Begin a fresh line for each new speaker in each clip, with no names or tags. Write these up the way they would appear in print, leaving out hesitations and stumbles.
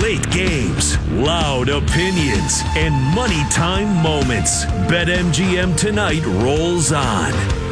Late games, loud opinions, and money time moments. BetMGM tonight rolls on.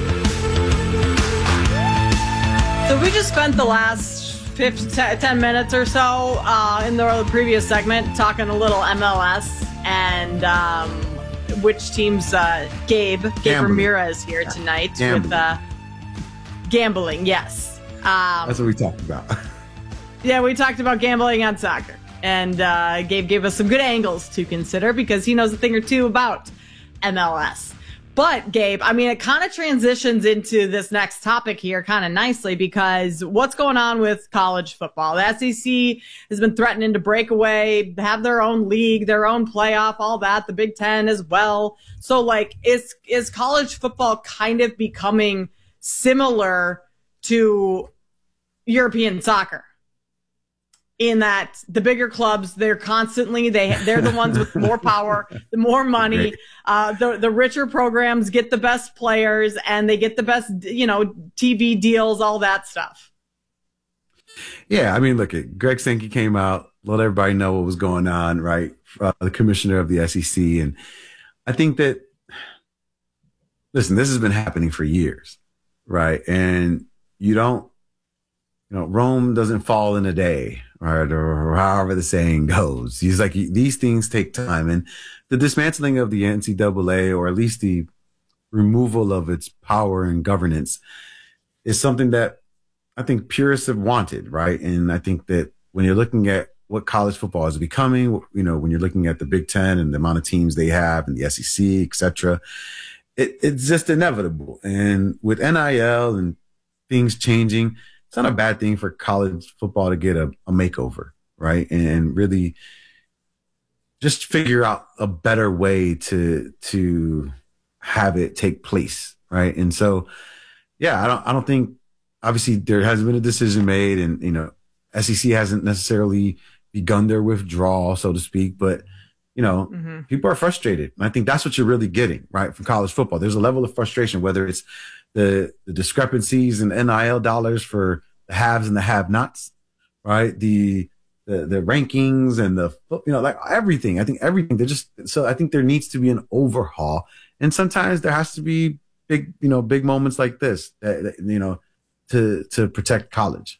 So we just spent the last 10 minutes or so in the previous segment talking a little MLS and which teams Gabe Ramirez here tonight with gambling. Yes.
That's what we talked about.
Yeah, we talked about gambling on soccer. And Gabe gave us some good angles to consider because he knows a thing or two about MLS. But, Gabe, I mean, it kind of transitions into this next topic here kind of nicely because what's going on with college football? The SEC has been threatening to break away, have their own league, their own playoff, all that, the Big Ten as well. So, like, is college football kind of becoming similar to European soccer? In that the bigger clubs, they're the ones with more power, the more money, the richer programs get the best players and they get the best, TV deals, all that stuff.
Yeah, I mean, look, Greg Sankey came out, let everybody know what was going on, right? The commissioner of the SEC. And I think that, listen, this has been happening for years, right? And Rome doesn't fall in a day, right? Or however the saying goes. He's like, these things take time. And the dismantling of the NCAA, or at least the removal of its power and governance, is something that I think purists have wanted, right? And I think that when you're looking at what college football is becoming, when you're looking at the Big Ten and the amount of teams they have and the SEC, et cetera, it's just inevitable. And with NIL and things changing, it's not a bad thing for college football to get a makeover, right? And really just figure out a better way to have it take place, right? And so, yeah, I don't think, obviously there hasn't been a decision made, and SEC hasn't necessarily begun their withdrawal, so to speak, but people are frustrated. And I think that's what you're really getting, right, from college football. There's a level of frustration, whether it's the discrepancies in NIL dollars for the haves and the have-nots, right? The rankings and like everything. I think everything. So I think there needs to be an overhaul, and sometimes there has to be big moments like this, to protect college.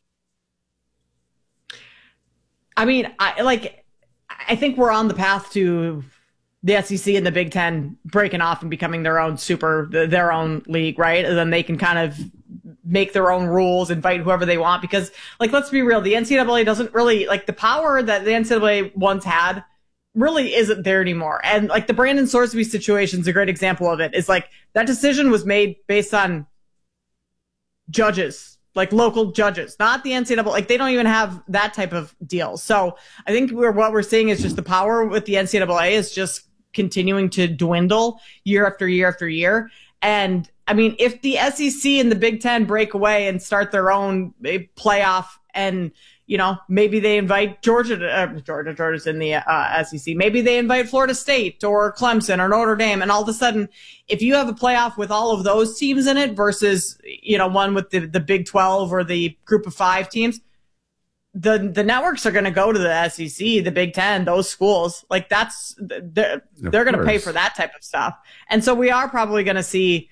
I mean, I think we're on the path to the SEC and the Big Ten breaking off and becoming their own league, right? And then they can kind of make their own rules, invite whoever they want, because, let's be real, the NCAA doesn't really, the power that the NCAA once had really isn't there anymore. And, the Brandon Sorsby situation is a great example of it. It's that decision was made based on judges, local judges, not the NCAA. They don't even have that type of deal. So I think what we're seeing is just the power with the NCAA is just continuing to dwindle year after year after year. And I mean, if the SEC and the Big Ten break away and start their own playoff, and maybe they invite Georgia's in the SEC, maybe they invite Florida State or Clemson or Notre Dame, and all of a sudden, if you have a playoff with all of those teams in it versus one with the Big 12 or the Group of 5 teams, the networks are going to go to the SEC, the Big Ten, those schools. They're going to pay for that type of stuff. And so we are probably going to see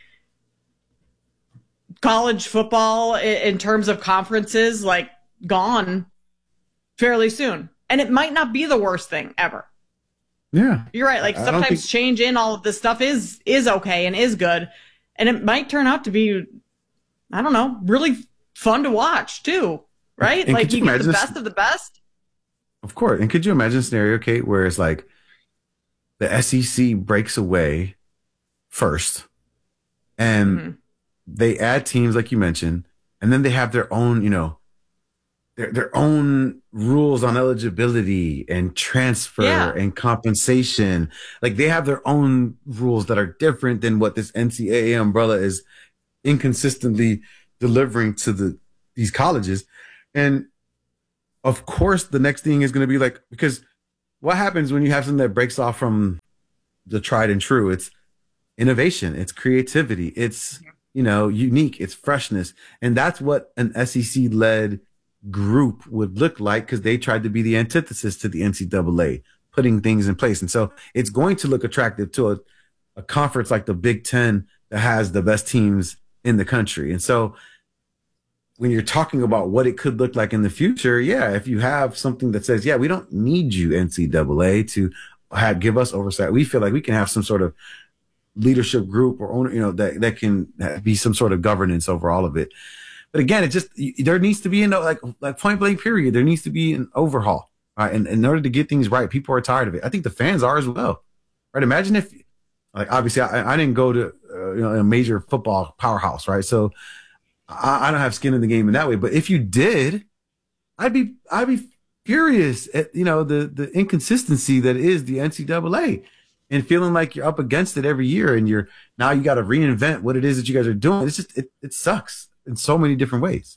college football in terms of conferences, gone fairly soon. And it might not be the worst thing ever.
Yeah.
You're right. Sometimes change in all of this stuff is okay and is good. And it might turn out to be, I don't know, really fun to watch too. Right?
And
you get the best of the best.
Of course. And could you imagine a scenario, Kate, where it's the SEC breaks away first and they add teams like you mentioned, and then they have their own, their own rules on eligibility and transfer and compensation. They have their own rules that are different than what this NCAA umbrella is inconsistently delivering to these colleges. And of course, the next thing is going to be because what happens when you have something that breaks off from the tried and true? It's innovation, it's creativity, it's, unique, it's freshness. And that's what an SEC led group would look like, because they tried to be the antithesis to the NCAA, putting things in place. And so it's going to look attractive to a conference like the Big Ten that has the best teams in the country. And so when you're talking about what it could look like in the future, yeah, if you have something that says, yeah, we don't need you, NCAA, to give us oversight. We feel like we can have some sort of leadership group or owner, that can be some sort of governance over all of it. But again, there needs to be like point blank period. There needs to be an overhaul, right? And in order to get things right, people are tired of it. I think the fans are as well, right? Imagine if, like, obviously I didn't go to, a major football powerhouse, right? So I don't have skin in the game in that way. But if you did, I'd be furious at, the inconsistency that is the NCAA, and feeling like you're up against it every year, and now you got to reinvent what it is that you guys are doing. It's just, it sucks in so many different ways.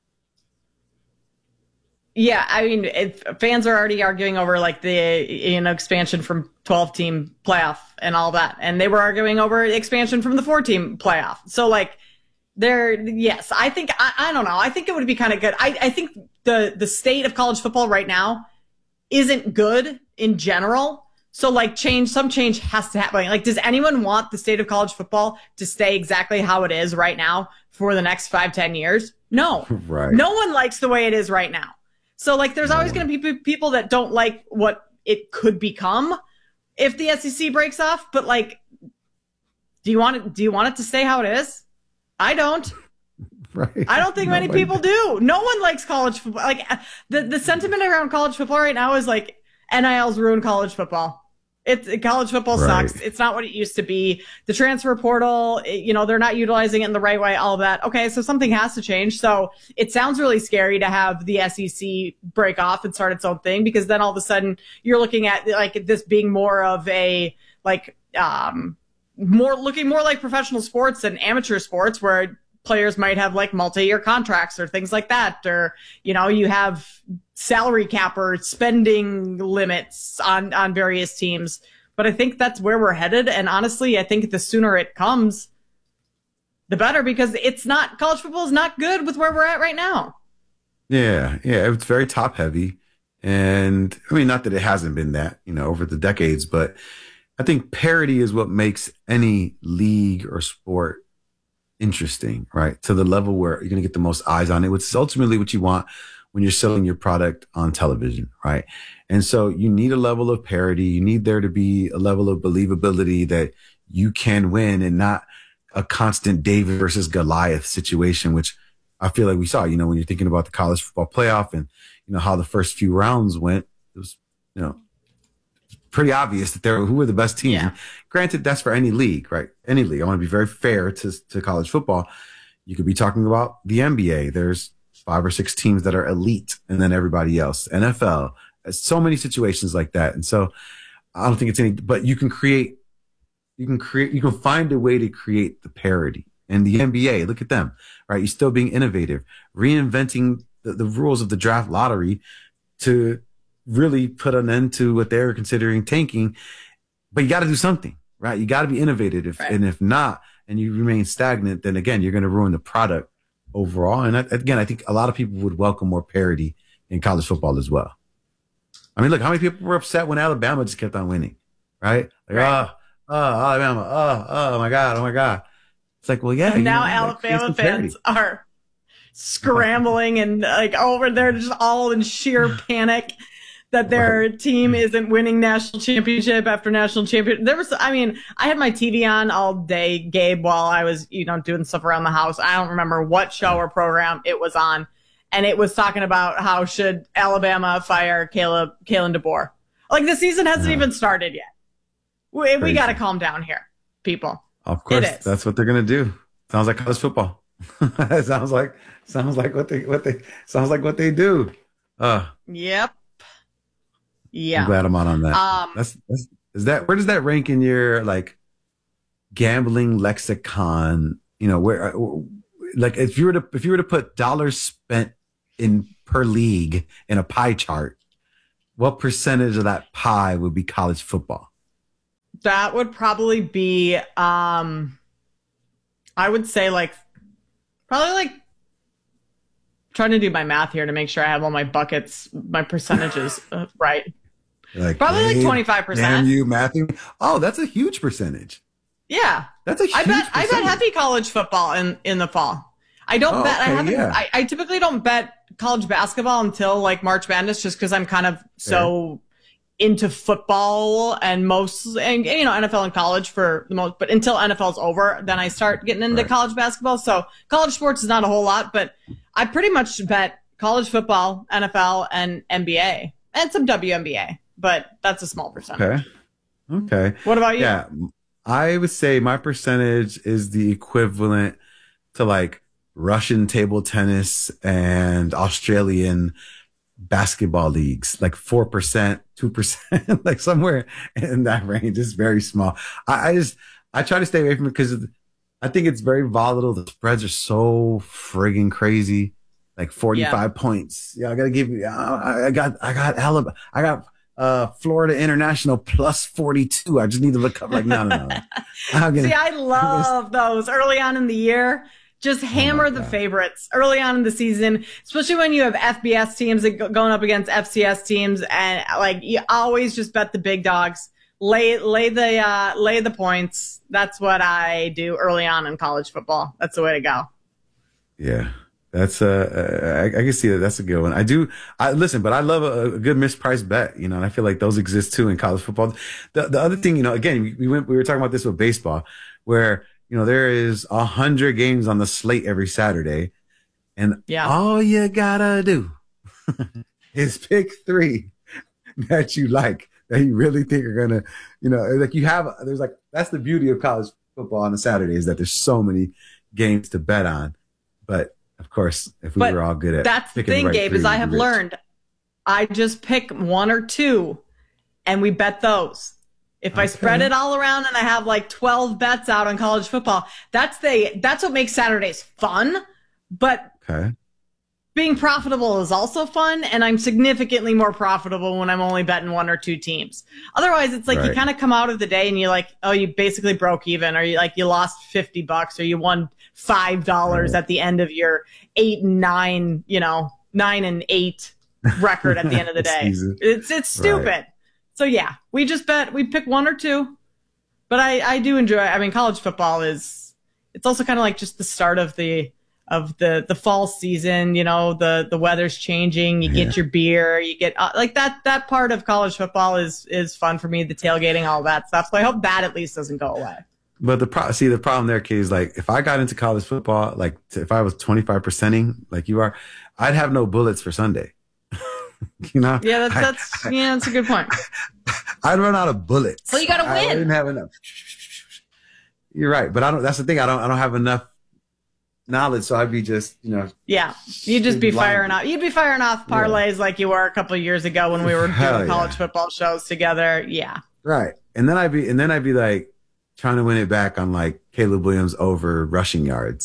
Yeah, I mean, fans are already arguing over like the expansion from 12-team playoff and all that, and they were arguing over expansion from the 4-team playoff. So like, yes, I think I don't know. I think it would be kind of good. I think the state of college football right now isn't good in general. So like some change has to happen. Like, does anyone want the state of college football to stay exactly how it is right now for the next 5-10 years? No,
right.
No one likes the way it is right now. So like, there's always going to be people that don't like what it could become if the SEC breaks off. But like, do you want it to stay how it is? I don't.
Right.
I don't think many people do. No one likes college football. Like, the sentiment around college football right now is like, NIL's ruined college football. College football sucks. It's not what it used to be. The transfer portal, they're not utilizing it in the right way, all of that. Okay, so something has to change. So it sounds really scary to have the SEC break off and start its own thing, because then all of a sudden you're looking at like this being more of a looking more like professional sports than amateur sports, where players might have like multi-year contracts or things like that, or you have salary cap or spending limits on various teams. But I think that's where we're headed, and honestly, I think the sooner it comes, the better, because college football is not good with where we're at right now.
Yeah, it's very top heavy, and I mean, not that it hasn't been that over the decades, but I think parity is what makes any league or sport interesting, right? To the level where you're going to get the most eyes on it, which is ultimately what you want when you're selling your product on television, right? And so you need a level of parity. You need there to be a level of believability that you can win, and not a constant David versus Goliath situation, which I feel like we saw, when you're thinking about the college football playoff and, how the first few rounds went. It was, pretty obvious that who were the best teams.
Yeah.
Granted, that's for any league, right? Any league. I want to be very fair to college football. You could be talking about the NBA. There's 5 or 6 teams that are elite, and then everybody else. NFL, so many situations like that. And so I don't think it's but you can find a way to create the parity. And the NBA, look at them, right? You're still being innovative, reinventing the rules of the draft lottery to really put an end to what they're considering tanking. But you got to do something, right? You got to be innovative. Right. And if not, and you remain stagnant, then again, you're going to ruin the product overall. And again, I think a lot of people would welcome more parity in college football as well. I mean, look, how many people were upset when Alabama just kept on winning, right? Like, Alabama, oh my God. It's like, well, yeah.
And now Alabama fans are scrambling and like over there, just all in sheer panic that their team isn't winning national championship after national championship. I had my TV on all day, Gabe, while I was, doing stuff around the house. I don't remember what show or program it was on. And it was talking about how should Alabama fire Kalen DeBoer. Like, the season hasn't even started yet. We got to calm down here, people.
Of course, that's what they're going to do. Sounds like college football. It sounds like what they do.
Yep. Yeah.
I'm glad I'm on that. Where does that rank in your like gambling lexicon? Where like if you were to put dollars spent in per league in a pie chart, what percentage of that pie would be college football?
That would probably be I would say probably trying to do my math here to make sure I have all my buckets, my percentages right.
Like,
probably like 25%.
Damn you, Matthew. Oh, that's a huge percentage.
Yeah.
That's a huge percentage.
I bet heavy college football in the fall. I don't bet.
Okay,
I typically don't bet college basketball until like March Madness, just because I'm kind of so into football and NFL and college for the most. But until NFL's over, then I start getting into college basketball. So college sports is not a whole lot, but I pretty much bet college football, NFL, and NBA, and some WNBA. But that's a small percentage.
Okay.
What about you?
Yeah, I would say my percentage is the equivalent to like Russian table tennis and Australian basketball leagues, like 4%, 2%, like somewhere in that range. It's very small. I try to stay away from it because I think it's very volatile. The spreads are so friggin' crazy, like 45 points. Yeah, I gotta give you. I got Alabama. I got Florida International plus 42. I just need to look up like no.
See, I love those early on in the year. Just hammer the favorites early on in the season, especially when you have FBS teams going up against FCS teams, and like you always just bet the big dogs. Lay the points. That's what I do early on in college football. That's the way to go.
Yeah, that's I can see that. That's a good one. I listen, but I love a good mispriced bet. You know, and I feel like those exist too in college football. The other thing, again, we were talking about this with baseball, where there is 100 games on the slate every Saturday, and all you gotta do is pick 3 that you like, that you really think are gonna, that's the beauty of college football on a Saturday, is that there's so many games to bet on. But of course, if we were all good at
that's the thing, Gabe, is I have learned, I just pick 1 or 2, and we bet those. If I spread it all around and I have like 12 bets out on college football, that's what makes Saturdays fun. But being profitable is also fun, and I'm significantly more profitable when I'm only betting 1 or 2 teams. Otherwise, it's like you kind of come out of the day and you're like, oh, you basically broke even, or you lost $50, or you won $5 at the end of your 8-9, 9-8 record at the end of the day. It's stupid. Right. So yeah, we pick 1 or 2, but I do enjoy, college football it's also kind of like just the start of the fall season. The weather's changing, you get your beer, you get like that part of college football is fun for me, the tailgating, all that stuff. So I hope that at least doesn't go away.
But the problem there, Kay, is like, if I got into college football, like if I was 25%ing like you are, I'd have no bullets for Sunday.
Yeah, that's a good point.
I'd run out of bullets.
Well, you got to win.
I didn't have enough. You're right, but that's the thing. I don't have enough knowledge, so I'd be just,
Yeah, you'd just be firing off. You'd be firing off parlays like you were a couple of years ago when we were doing college football shows together. Yeah. Right,
and then I'd be like trying to win it back on like Caleb Williams over rushing yards.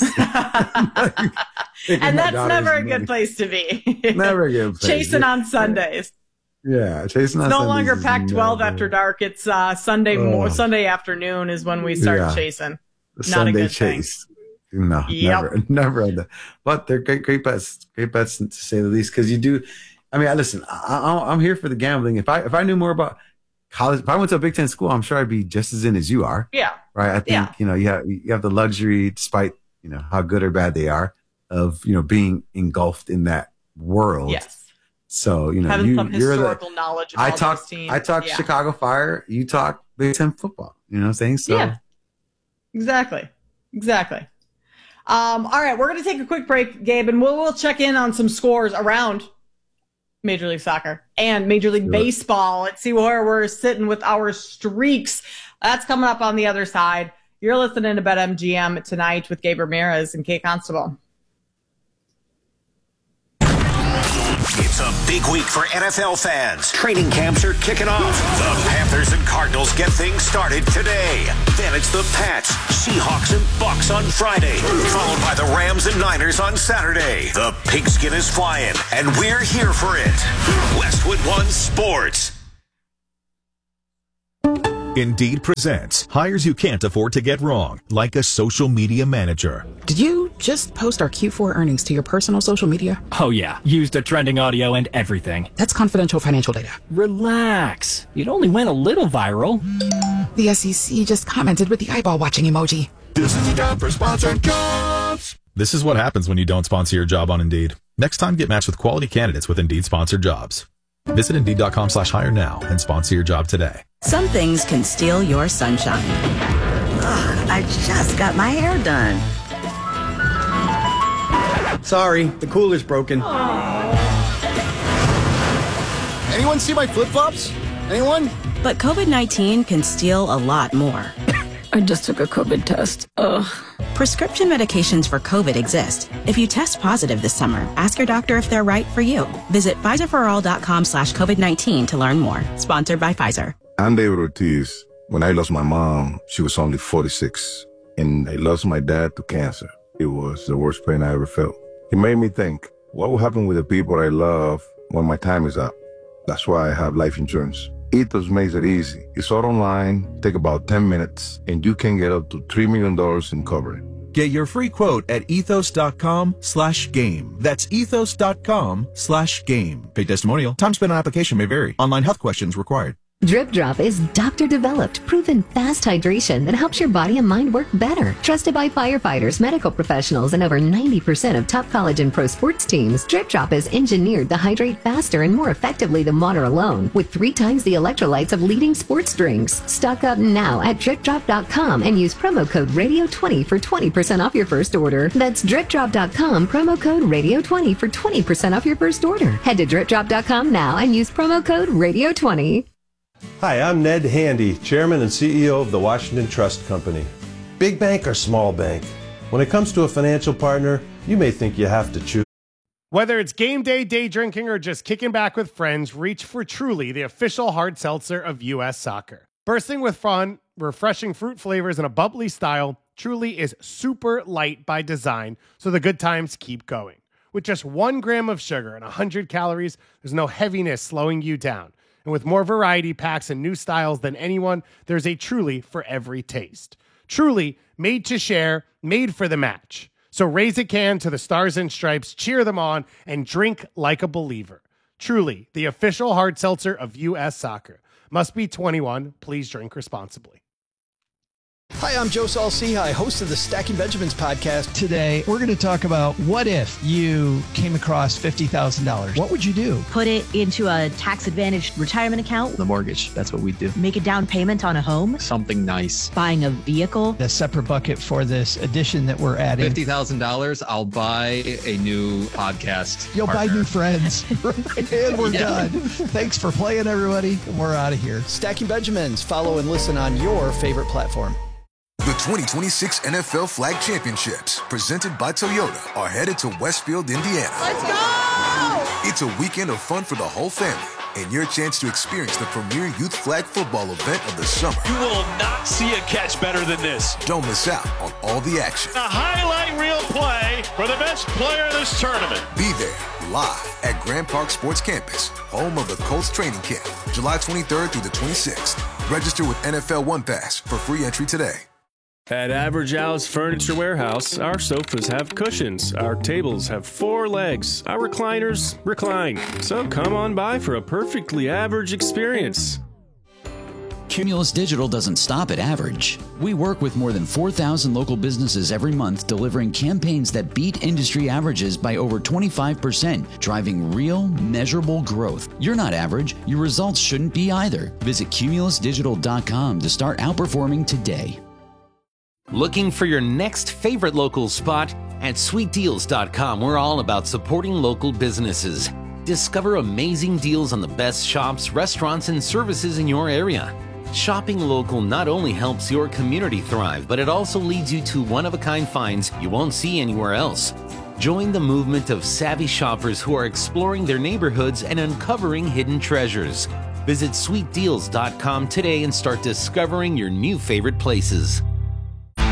And that's never a good place to be.
Never a good place.
Chasing on Sundays.
Yeah, chasing on Sundays.
It's no longer Pac-12 after dark. It's Sunday afternoon is when we start chasing.
The Not Sunday a good chase. Thing. No, never. But they're great bets. Great bets, to say the least, because you do. Listen, I'm here for the gambling. If I knew more about college, if I went to a Big Ten school, I'm sure I'd be just as in as you are.
Yeah.
Right. I think you have the luxury, despite how good or bad they are, of being engulfed in that world.
Yes.
So
having some historical knowledge of all those teams.
I talk Chicago Fire. You talk Big Ten football. You know what I'm saying? So
yeah. Exactly. All right, we're going to take a quick break, Gabe, and we'll check in on some scores around Major League Soccer and Major League Baseball. Let's see where we're sitting with our streaks. That's coming up on the other side. You're listening to BetMGM tonight with Gabe Ramirez and Kate Constable.
It's a big week for NFL fans. Training camps are kicking off. The Panthers and Cardinals get things started today. Then it's the Pats, Seahawks, and Bucks on Friday, followed by the Rams and Niners on Saturday. The pigskin is flying, and we're here for it. Westwood One Sports.
Indeed presents hires you can't afford to get wrong, like a social media manager.
Did you just post our Q4 earnings to your personal social media?
Oh yeah, used the trending audio and everything.
That's confidential financial data.
Relax. It only went a little viral.
The SEC just commented with the eyeball watching emoji.
This is a job for sponsored jobs. This is what happens when you don't sponsor your job on Indeed. Next time, get matched with quality candidates with Indeed sponsored jobs. Visit Indeed.com/hire now and sponsor your job today.
Some things can steal your sunshine. Ugh, I just got my hair done.
Sorry, the cooler's broken. Anyone see my flip-flops? Anyone?
But COVID-19 can steal a lot more.
I just took a COVID test. Ugh.
Prescription medications for COVID exist. If you test positive this summer, ask your doctor if they're right for you. Visit PfizerForAll.com/COVID-19 to learn more. Sponsored by Pfizer.
I'm David Ortiz. When I lost my mom, she was only 46. And I lost my dad to cancer. It was the worst pain I ever felt. It made me think, what will happen with the people I love when my time is up? That's why I have life insurance. Ethos makes it easy. It's all online, take about 10 minutes, and you can get up to $3 million in coverage.
Get your free quote at ethos.com/game. That's ethos.com/game. Paid testimonial. Time spent on application may vary. Online health questions required.
Drip Drop is doctor-developed, proven fast hydration that helps your body and mind work better. Trusted by firefighters, medical professionals, and over 90% of top college and pro sports teams, Drip Drop is engineered to hydrate faster and more effectively than water alone, with 3 times the electrolytes of leading sports drinks. Stock up now at dripdrop.com and use promo code RADIO20 for 20% off your first order. That's dripdrop.com, promo code RADIO20 for 20% off your first order. Head to dripdrop.com now and use promo code RADIO20.
Hi, I'm Ned Handy, Chairman and CEO of the Washington Trust Company. Big bank or small bank? When it comes to a financial partner, you may think you have to choose.
Whether it's game day, day drinking, or just kicking back with friends, reach for Truly, the official hard seltzer of U.S. Soccer. Bursting with fun, refreshing fruit flavors, and a bubbly style, Truly is super light by design, so the good times keep going. With just 1 gram of sugar and 100 calories, there's no heaviness slowing you down. And with more variety packs and new styles than anyone, there's a Truly for every taste. Truly, made to share, made for the match. So raise a can to the Stars and Stripes, cheer them on, and drink like a believer. Truly, the official hard seltzer of U.S. Soccer. Must be 21. Please drink responsibly.
Hi, I'm Joe Saul-Sehy, host of the Stacking Benjamins podcast.
Today, we're going to talk about what if you came across $50,000. What would you do?
Put it into a tax-advantaged retirement account.
The mortgage, that's what we do.
Make a down payment on a home.
Something nice.
Buying a vehicle.
A separate bucket for this addition that we're adding.
$50,000, I'll buy a new podcast
You'll
partner.
buy new friends. And we're done. Thanks for playing, everybody. We're out of here.
Stacking Benjamins. Follow and listen on your favorite platform.
The 2026 NFL Flag Championships, presented by Toyota, are headed to Westfield, Indiana.
Let's go!
It's a weekend of fun for the whole family and your chance to experience the premier youth flag football event of the summer.
You will not see a catch better than this.
Don't miss out on all the action.
A highlight reel play for the best player in this tournament.
Be there live at Grand Park Sports Campus, home of the Colts training camp, July 23rd through the 26th. Register with NFL One Pass for free entry today.
At Average Al's Furniture Warehouse, our sofas have cushions, our tables have 4 legs, our recliners recline. So come on by for a perfectly average experience.
Cumulus Digital doesn't stop at average. We work with more than 4,000 local businesses every month, delivering campaigns that beat industry averages by over 25%, driving real, measurable growth. You're not average. Your results shouldn't be either. Visit cumulusdigital.com to start outperforming today.
Looking for your next favorite local spot? At sweetdeals.com, we're all about supporting local businesses. Discover amazing deals on the best shops, restaurants, and services in your area. Shopping local not only helps your community thrive, but it also leads you to one-of-a-kind finds you won't see anywhere else. Join the movement of savvy shoppers who are exploring their neighborhoods and uncovering hidden treasures. Visit sweetdeals.com today and start discovering your new favorite places.